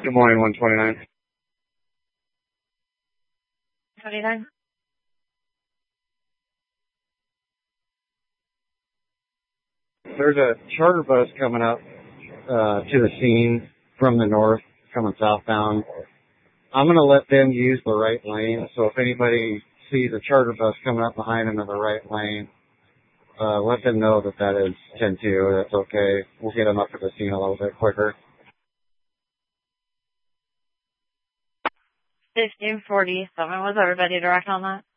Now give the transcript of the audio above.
Good morning, 129. 29. There's a charter bus coming up to the scene from the north, coming southbound. I'm going to let them use the right lane, so if anybody sees a charter bus coming up behind them in the right lane, let them know that that is 10-2. That's okay. We'll get them up to the scene a little bit quicker. 1547. Was everybody direct on that?